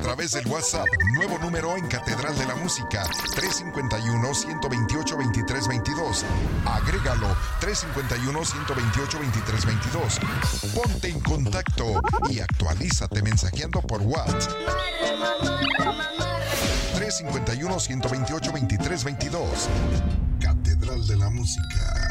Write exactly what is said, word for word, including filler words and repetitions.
través del WhatsApp. Nuevo número en Catedral de la Música. tres cinco uno, uno dos ocho, dos tres dos dos. Agrégalo. tres cinco uno, uno dos ocho, dos tres dos dos. Ponte en contacto y actualízate mensajeando por WhatsApp. tres cinco uno, uno dos ocho, dos tres dos dos. Catedral de la Música.